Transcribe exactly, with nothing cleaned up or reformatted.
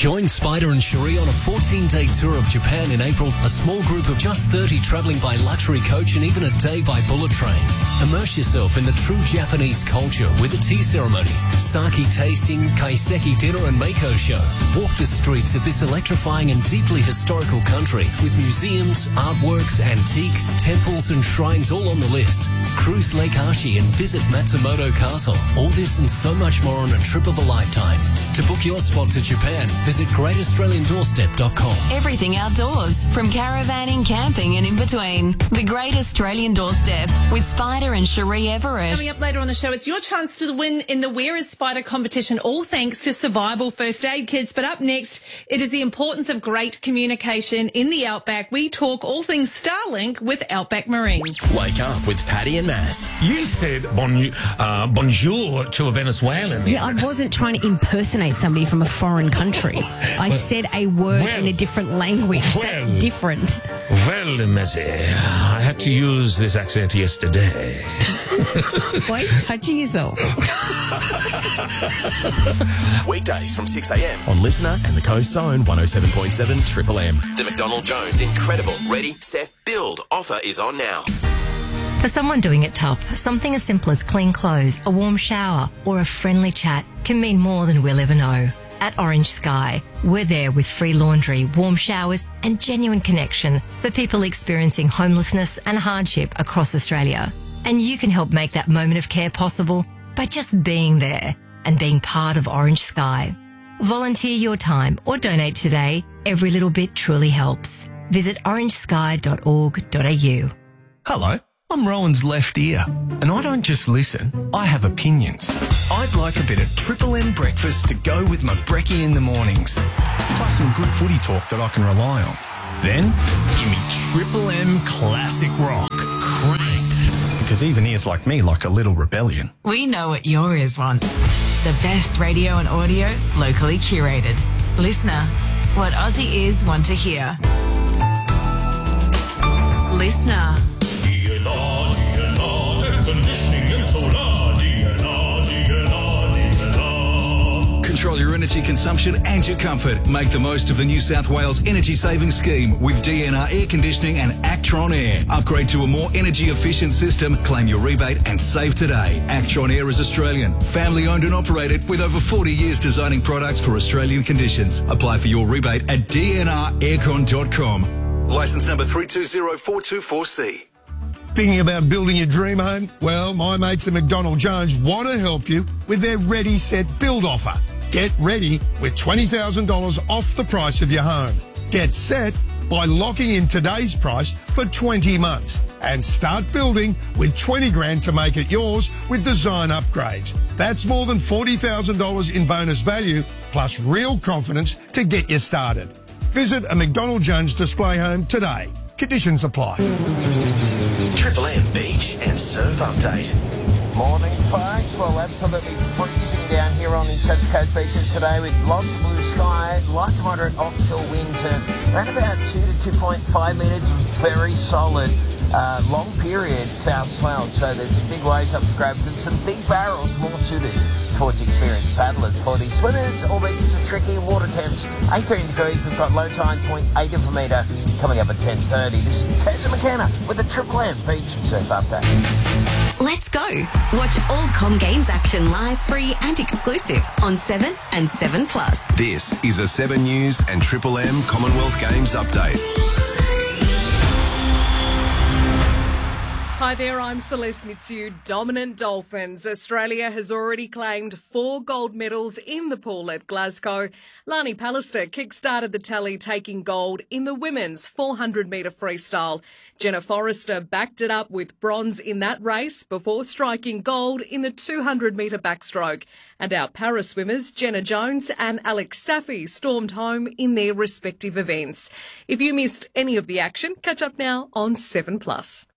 Join Spider and Cherie on a fourteen-day tour of Japan in April, a small group of just thirty travelling by luxury coach and even a day by bullet train. Immerse yourself in the true Japanese culture with a tea ceremony, sake tasting, kaiseki dinner and Mako show. Walk the streets of this electrifying and deeply historical country with museums, artworks, antiques, temples and shrines all on the list. Cruise Lake Hashi and visit Matsumoto Castle. All this and so much more on a trip of a lifetime. To book your spot to Japan, visit great australian doorstep dot com. Everything outdoors, from caravanning, camping and in between. The Great Australian Doorstep with Spider and Cherie Everett. Coming up later on the show, it's your chance to win in the Where is Spider competition, all thanks to Survival First Aid Kits. But up next, it is the importance of great communication in the Outback. We talk all things Starlink with Outback Marine. Wake up with Paddy and Mass. You said bon, uh, bonjour to a Venezuelan. Yeah, I wasn't trying to impersonate somebody from a foreign country. I well, said a word well, in a different language. Well, That's different. Well, Massy, I had to use this accent yesterday. Why are you touching yourself? Weekdays from six a m on Listener and the Coast's Own one oh seven point seven Triple M. The McDonald Jones Incredible Ready, Set, Build offer is on now. For someone doing it tough, something as simple as clean clothes, a warm shower or a friendly chat can mean more than we'll ever know. At Orange Sky, we're there with free laundry, warm showers and genuine connection for people experiencing homelessness and hardship across Australia. And you can help make that moment of care possible by just being there and being part of Orange Sky. Volunteer your time or donate today. Every little bit truly helps. Visit orange sky dot org dot a u. Hello, I'm Rowan's left ear, and I don't just listen, I have opinions. I'd like a bit of Triple M breakfast to go with my brekkie in the mornings, plus some good footy talk that I can rely on. Then, give me Triple M Classic Rock. Cranked. Because even ears like me like a little rebellion. We know what your ears want. The best radio and audio, locally curated. Listener, what Aussie ears want to hear. Listener. Control your energy consumption and your comfort. Make the most of the New South Wales Energy Saving Scheme with D N R Air Conditioning and Actron Air. Upgrade to a more energy efficient system. Claim your rebate and save today. Actron Air is Australian, family owned and operated with over forty years designing products for Australian conditions. Apply for your rebate at d n r aircon dot com. Licence number three two zero four two four C. Thinking about building your dream home? Well, my mates at McDonald Jones want to help you with their Ready, Set, Build offer. Get ready with twenty thousand dollars off the price of your home. Get set by locking in today's price for twenty months and start building with twenty grand to make it yours with design upgrades. That's more than forty thousand dollars in bonus value plus real confidence to get you started. Visit a McDonald Jones display home today. Conditions apply. Triple M Beach and Surf Update. Morning, folks. Well, absolutely freezing down here on the Central Coast beaches today with lots of blue sky, light to moderate offshore wind to around about two to two point five metres. Very solid, uh, long period south swell. So there's big waves up for grabs and some big barrels more suited towards experienced paddlers. For the swimmers, all beaches are tricky. Water temps eighteen degrees. We've got low tide zero point eight of a metre coming up at ten thirty. This is Tessa McKenna with the Triple M Beach and Surf Update. Let's go. Watch all Com Games action live, free and exclusive on seven and seven plus. This is a seven News and Triple M Commonwealth Games update. Hi there, I'm Celeste Mitsu. Dominant Dolphins. Australia has already claimed four gold medals in the pool at Glasgow. Lani Pallister kick-started the tally, taking gold in the women's four hundred metre freestyle. Jenna Forrester backed it up with bronze in that race before striking gold in the two hundred metre backstroke. And our para-swimmers, Jenna Jones and Alex Safi, stormed home in their respective events. If you missed any of the action, catch up now on seven plus.